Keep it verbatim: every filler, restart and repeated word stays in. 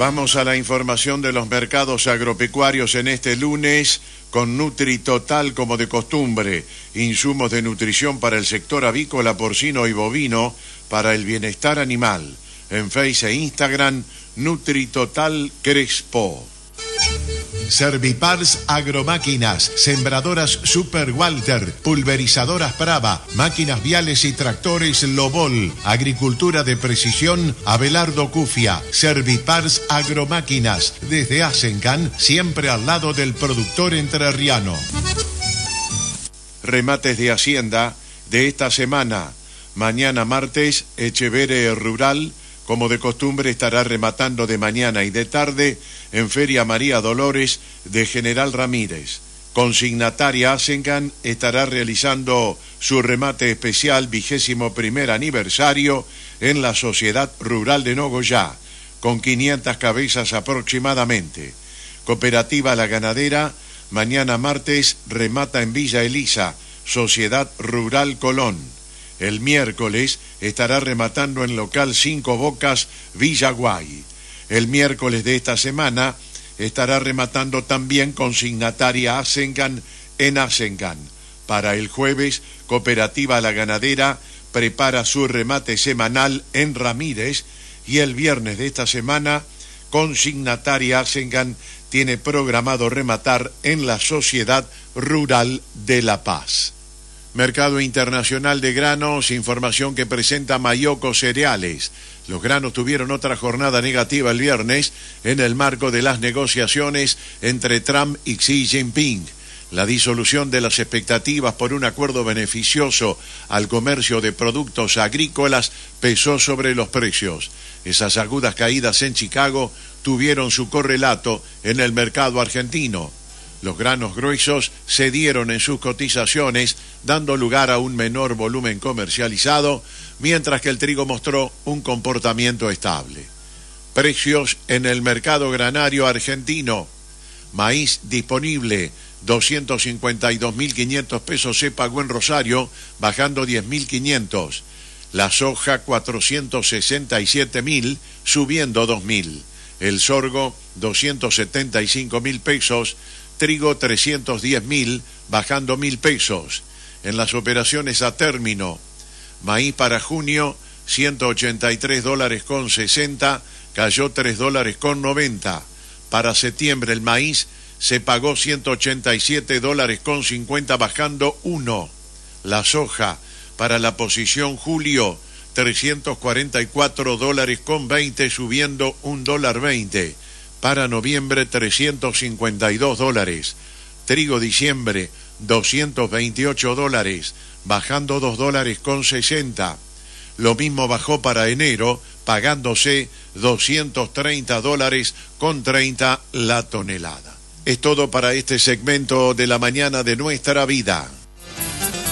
Vamos a la información de los mercados agropecuarios en este lunes con NutriTotal como de costumbre. Insumos de nutrición para el sector avícola, porcino y bovino para el bienestar animal. En Face e Instagram, NutriTotal Crespo. Servipars Agromáquinas, sembradoras Super Walter, pulverizadoras Brava, máquinas viales y tractores Lobol, agricultura de precisión Abelardo Cufia. Servipars Agromáquinas, desde Asencan, siempre al lado del productor entrerriano. Remates de Hacienda de esta semana. Mañana martes, Echevere Rural, como de costumbre, estará rematando de mañana y de tarde en Feria María Dolores de General Ramírez. Consignataria Asencan estará realizando su remate especial vigésimo primer aniversario en la Sociedad Rural de Nogoyá, con quinientas cabezas aproximadamente. Cooperativa La Ganadera, mañana martes, remata en Villa Elisa, Sociedad Rural Colón. El miércoles estará rematando en local Cinco Bocas, Villaguay. El miércoles de esta semana estará rematando también consignataria Asencan en Asencan. Para el jueves, Cooperativa La Ganadera prepara su remate semanal en Ramírez y el viernes de esta semana, consignataria Asencan tiene programado rematar en la Sociedad Rural de La Paz. Mercado internacional de granos, información que presenta Mayoco Cereales. Los granos tuvieron otra jornada negativa el viernes en el marco de las negociaciones entre Trump y Xi Jinping. La disolución de las expectativas por un acuerdo beneficioso al comercio de productos agrícolas pesó sobre los precios. Esas agudas caídas en Chicago tuvieron su correlato en el mercado argentino. Los granos gruesos cedieron en sus cotizaciones, dando lugar a un menor volumen comercializado, mientras que el trigo mostró un comportamiento estable. Precios en el mercado granario argentino. Maíz disponible, doscientos cincuenta y dos mil quinientos pesos se pagó en Rosario, bajando diez mil quinientos. La soja, cuatrocientos sesenta y siete mil, subiendo dos mil. El sorgo, doscientos setenta y cinco mil pesos. Trigo trescientos diez mil, bajando mil pesos. En las operaciones a término, maíz para junio, ciento ochenta y tres dólares con sesenta, cayó tres dólares con noventa. Para septiembre el maíz se pagó ciento ochenta y siete dólares con cincuenta, bajando uno. La soja para la posición julio, trescientos cuarenta y cuatro dólares con veinte, subiendo un dólar veinte. Para noviembre, trescientos cincuenta y dos dólares. Trigo diciembre, doscientos veintiocho dólares, bajando dos dólares con sesenta. Lo mismo bajó para enero, pagándose doscientos treinta dólares con treinta la tonelada. Es todo para este segmento de la mañana de Nuestra Vida.